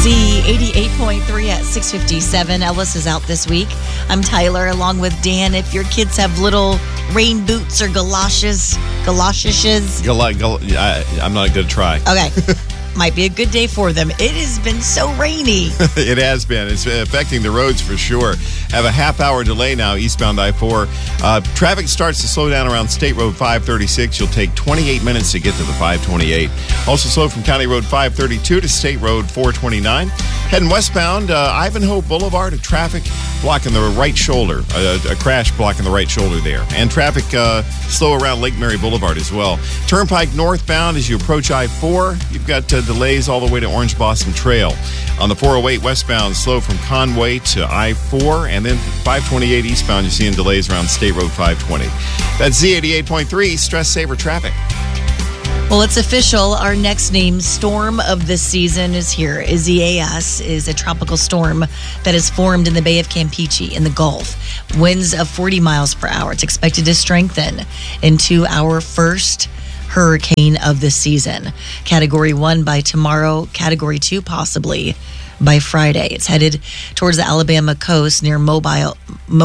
Z88.3 at 6:57. Ellis is out this week. I'm Tyler, along with Dan. If your kids have little rain boots or galoshes. I'm not going to try. Okay. Might be a good day for them. It has been so rainy. It has been. It's affecting the roads for sure. Have a half-hour delay now, eastbound I-4. Traffic starts to slow down around State Road 536. You'll take 28 minutes to get to the 528. Also slow from County Road 532 to State Road 429. Heading westbound, Ivanhoe Boulevard, a traffic blocking the right shoulder. A crash blocking the right shoulder there. And traffic slow around Lake Mary Boulevard as well. Turnpike northbound as you approach I-4. You've got delays all the way to Orange Blossom Trail. On the 408 westbound, slow from Conway to I-4, and then 528 eastbound, you're seeing delays around State Road 520. That's Z88.3 Stress Saver Traffic. Well, it's official. Our next name, storm of the season, is here. Isaias is a tropical storm that has formed in the Bay of Campeche in the Gulf. Winds of 40 miles per hour. It's expected to strengthen into our first hurricane of the season. Category 1 by tomorrow, Category 2 possibly by Friday. It's headed towards the Alabama coast near Mobile.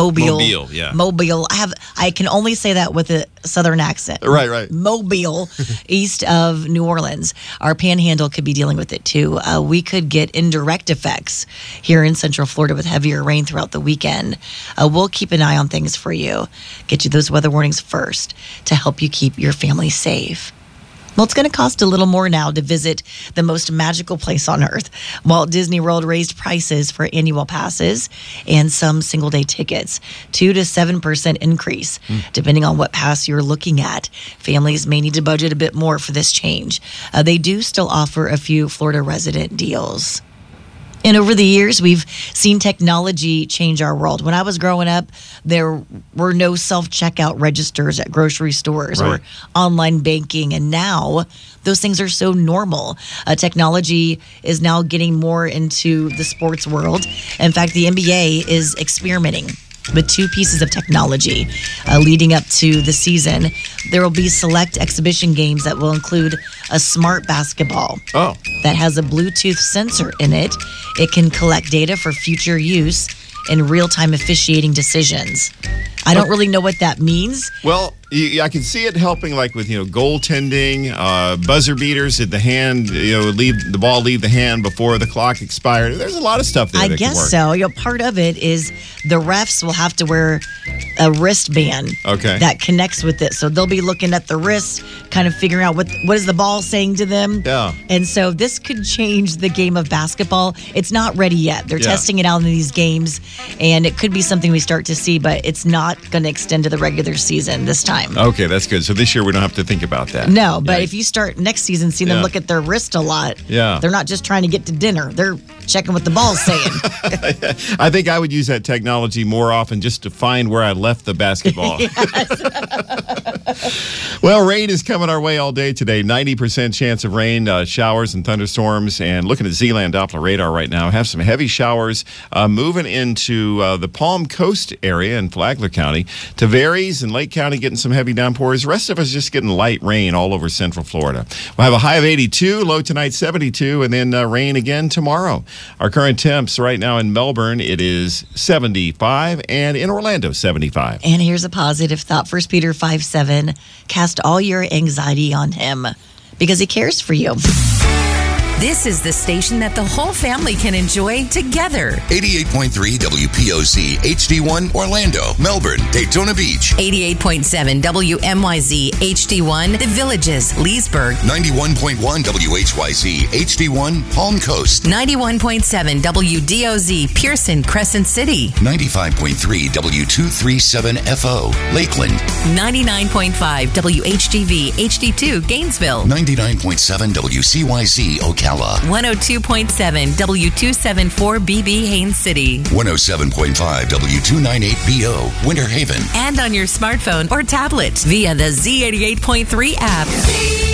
Yeah. Mobile. I can only say that with a southern accent. Right. Mobile, east of New Orleans. Our panhandle could be dealing with it too. We could get indirect effects here in Central Florida with heavier rain throughout the weekend. We'll keep an eye on things for you. Get you those weather warnings first to help you keep your family safe. Well, it's going to cost a little more now to visit the most magical place on earth. Walt Disney World raised prices for annual passes and some single-day tickets. 2 to 7% increase, depending on what pass you're looking at. Families may need to budget a bit more for this change. They do still offer a few Florida resident deals. And over the years, we've seen technology change our world. When I was growing up, there were no self-checkout registers at grocery stores or online banking. And now those things are so normal. Technology is now getting more into the sports world. In fact, the NBA is experimenting with 2 pieces of technology leading up to the season. There will be select exhibition games that will include a smart basketball that has a Bluetooth sensor in it. It can collect data for future use in real-time officiating decisions. I don't really know what that means. Well, I can see it helping, like with goaltending, buzzer beaters at the hand. Leave the ball leave the hand before the clock expired. There's a lot of stuff there. I guess so. Part of it is the refs will have to wear a wristband that connects with it. So they'll be looking at the wrist, kind of figuring out what is the ball saying to them. Yeah. And so this could change the game of basketball. It's not ready yet. They're testing it out in these games, and it could be something we start to see, but it's not going to extend to the regular season this time. Okay, that's good. So this year we don't have to think about that. No, but if you start next season seeing them look at their wrist a lot, they're not just trying to get to dinner. They're checking what the ball's saying. I think I would use that technology more often just to find where I left the basketball. Well, rain is coming our way all day today. 90% chance of rain, showers and thunderstorms. And looking at Zealand Doppler radar right now, have some heavy showers moving into the Palm Coast area in Flagler County. Tavares and Lake County getting some heavy downpours. The rest of us just getting light rain all over Central Florida. We'll have a high of 82, low tonight 72, and then rain again tomorrow. Our current temps right now in Melbourne, it is 75, and in Orlando, 75. And here's a positive thought. 1 Peter 5:7, cast all your anxiety on him because he cares for you. This is the station that the whole family can enjoy together. 88.3 WPOC HD1 Orlando, Melbourne, Daytona Beach. 88.7 WMYZ HD1 The Villages, Leesburg. 91.1 WHYZ HD1 Palm Coast. 91.7 WDOZ Pearson, Crescent City. 95.3 W237FO Lakeland. 99.5 WHGV HD2 Gainesville. 99.7 WCYZ Ocala. 102.7 W274BB Haines City. 107.5 W298BO Winter Haven. And on your smartphone or tablet via the Z88.3 app.